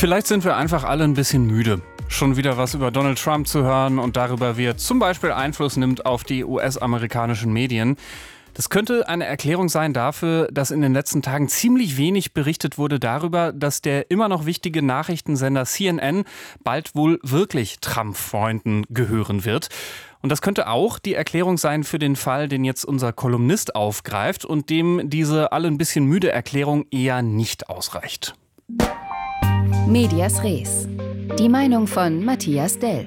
Vielleicht sind wir einfach alle ein bisschen müde. Schon wieder was über Donald Trump zu hören und darüber, wie er zum Beispiel Einfluss nimmt auf die US-amerikanischen Medien. Das könnte eine Erklärung sein dafür, dass in den letzten Tagen ziemlich wenig berichtet wurde darüber, dass der immer noch wichtige Nachrichtensender CNN bald wohl wirklich Trump-Freunden gehören wird. Und das könnte auch die Erklärung sein für den Fall, den jetzt unser Kolumnist aufgreift und dem diese alle ein bisschen müde Erklärung eher nicht ausreicht. Medias Res. Die Meinung von Matthias Dell.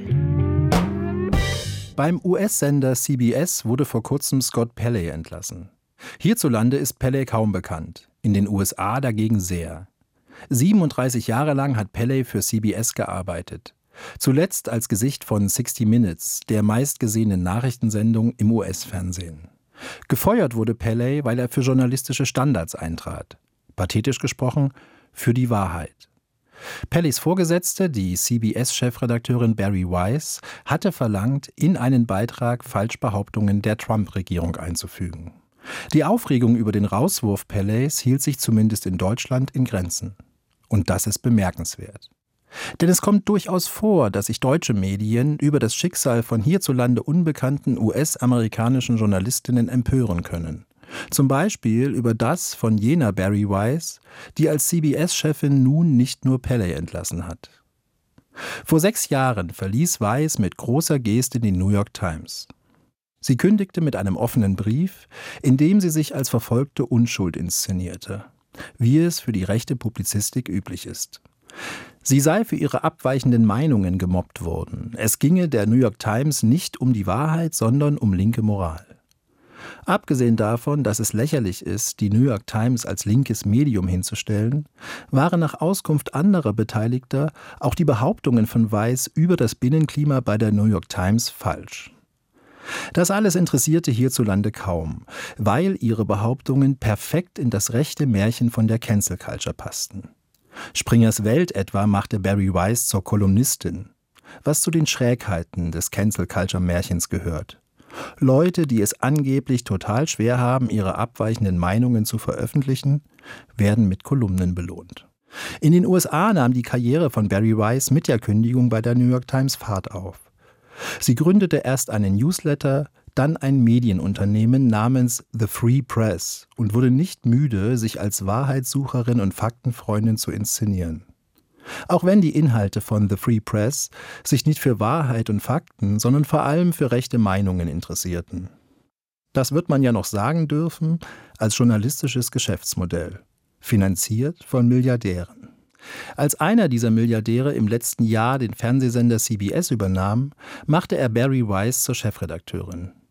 Beim US-Sender CBS wurde vor kurzem Scott Pelley entlassen. Hierzulande ist Pelley kaum bekannt, in den USA dagegen sehr. 37 Jahre lang hat Pelley für CBS gearbeitet. Zuletzt als Gesicht von 60 Minutes, der meistgesehenen Nachrichtensendung im US-Fernsehen. Gefeuert wurde Pelley, weil er für journalistische Standards eintrat. Pathetisch gesprochen, für die Wahrheit. Pelleys Vorgesetzte, die CBS-Chefredakteurin Bari Weiss, hatte verlangt, in einen Beitrag Falschbehauptungen der Trump-Regierung einzufügen. Die Aufregung über den Rauswurf Pelleys hielt sich zumindest in Deutschland in Grenzen. Und das ist bemerkenswert. Denn es kommt durchaus vor, dass sich deutsche Medien über das Schicksal von hierzulande unbekannten US-amerikanischen Journalistinnen empören können. Zum Beispiel über das von jener Bari Weiss, die als CBS-Chefin nun nicht nur Pelley entlassen hat. Vor 6 Jahren verließ Weiss mit großer Geste die New York Times. Sie kündigte mit einem offenen Brief, in dem sie sich als verfolgte Unschuld inszenierte, wie es für die rechte Publizistik üblich ist. Sie sei für ihre abweichenden Meinungen gemobbt worden. Es ginge der New York Times nicht um die Wahrheit, sondern um linke Moral. Abgesehen davon, dass es lächerlich ist, die New York Times als linkes Medium hinzustellen, waren nach Auskunft anderer Beteiligter auch die Behauptungen von Weiss über das Binnenklima bei der New York Times falsch. Das alles interessierte hierzulande kaum, weil ihre Behauptungen perfekt in das rechte Märchen von der Cancel Culture passten. Springers Welt etwa machte Bari Weiss zur Kolumnistin, was zu den Schrägheiten des Cancel Culture Märchens gehört. Leute, die es angeblich total schwer haben, ihre abweichenden Meinungen zu veröffentlichen, werden mit Kolumnen belohnt. In den USA nahm die Karriere von Bari Weiss mit der Kündigung bei der New York Times Fahrt auf. Sie gründete erst einen Newsletter, dann ein Medienunternehmen namens The Free Press und wurde nicht müde, sich als Wahrheitssucherin und Faktenfreundin zu inszenieren. Auch wenn die Inhalte von The Free Press sich nicht für Wahrheit und Fakten, sondern vor allem für rechte Meinungen interessierten. Das wird man ja noch sagen dürfen als journalistisches Geschäftsmodell, finanziert von Milliardären. Als einer dieser Milliardäre im letzten Jahr den Fernsehsender CBS übernahm, machte er Bari Weiss zur Chefredakteurin.